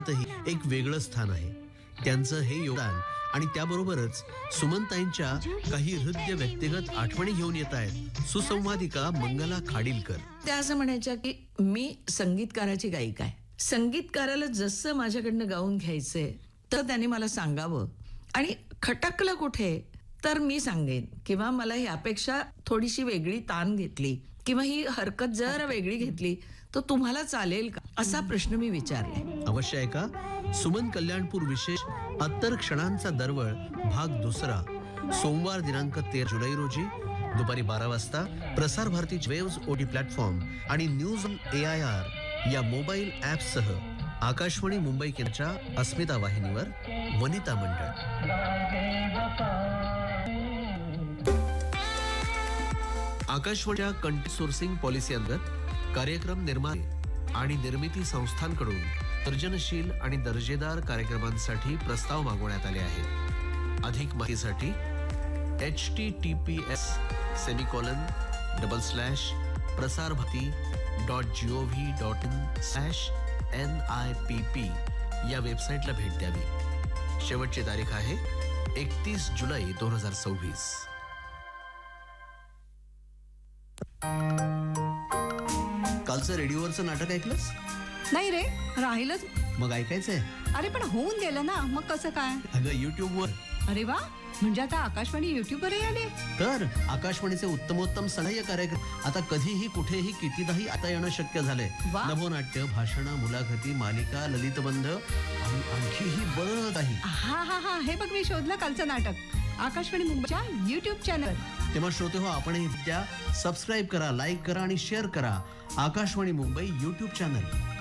एक वेगळं स्थान आहे. त्यांचं हे योगदान आणि त्याबरोबरच सुमनताईंच्या काही हृदय व्यक्तिगत आठवणी घेऊन येत आहेत सुसंवादिका मंगला खाडीलकर. त्या असं म्हणायच्या की मी संगीतकाराची गायिका आहे. संगीतकाराला जसं माझ्याकडनं गाऊन घ्यायचंय तर त्याने मला सांगावं, आणि खटकलं कुठे तर मी सांगेन, किंवा मला ही अपेक्षा थोडीशी वेगळी ताण घेतली किंवा ही हरकत जरा वेगळी घेतली तर तुम्हाला चालेल का, असा प्रश्न मी विचारलाय. अवश्य आहे का? सुमन कल्याणपूर विशेष अत्तर क्षणांचा दरवळ भाग 2 सोमवार दिनांक 13 जुलै रोजी दुपारी 12 वाजता प्रसार भारती वेव्स ओटी प्लॅटफॉर्म आणि न्यूज AIR या मोबाईल ॲपसह आकाशवाणी मुंबई केंद्राच्या अस्मिता वाहिनीवर वनिता मंडळ. आकाशवाणीच्या कंटेंट सोर्सिंग पॉलिसी अंतर्गत कार्यक्रम निर्माते आणि निर्मिती संस्थांकडून सर्जनशील आणि दर्जेदार कार्यक्रमांसाठी प्रस्ताव मागवण्यात आले आहेत. अधिक माहितीसाठी https://prasarbharati.gov.in/NIPP या वेबसाईटला भेट द्यावी. शेवटची तारीख आहे 31 जुलै 2026. कालचं रेडिओवरचं नाटक ऐकलंस? नाही रे, राहिलंच. मग ऐकायचंय? अरे पण होऊन गेलं ना, मग कसं काय? अगं युट्यूबवर. अरे वा, म्हणजे आता आकाशवाणी युट्यूबवरही आले. तर आकाशवाणीचे उत्तमोत्तम सहाय्य कार्यक्रम आता कधीही कुठेही कितीदाही आता येणं शक्य झालंय. वा. नभोनाट्य, भाषणं, मुलाखती, मालिका, ललितबंध आणि आणखीही बरं काही. हा हा हा, हे बघ मी शोधलं कालचं नाटक आकाशवाणी मुंबईच्या युट्यूब चॅनल. तेव्हा श्रोते हो, आपणही त्या सबस्क्राईब करा, लाईक करा आणि शेअर करा आकाशवाणी मुंबई युट्यूब चॅनल.